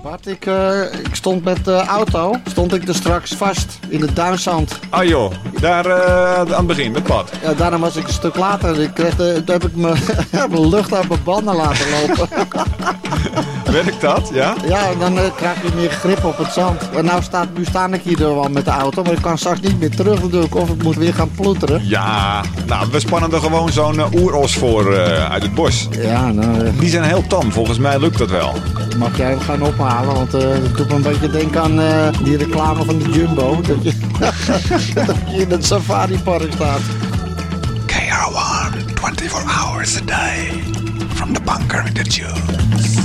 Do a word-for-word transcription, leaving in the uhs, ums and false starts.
Bart, ik, uh, ik stond met de auto, stond ik er straks vast in het duinzand. Ah joh, daar uh, aan het begin, met pad. Ja, daarom was ik een stuk later. Ik kreeg de, toen heb ik mijn lucht uit mijn banden laten lopen. Werkt dat, ja? Ja, dan uh, krijg je meer grip op het zand. En nou, staat, nu sta ik hier wel met de auto, maar ik kan straks niet meer terug natuurlijk. Of ik moet weer gaan ploeteren. Ja, nou, we spannen er gewoon zo'n uh, oeros voor uh, uit het bos. Ja, nou... Uh, Die zijn heel tam, volgens mij lukt dat wel. Mag jij hem gaan ophalen, want uh, dat doet me een beetje denken aan uh, die reclame van de Jumbo. Dat je, dat je in het safaripark staat. K R one, twenty-four hours a day. From the bunker in the dunes.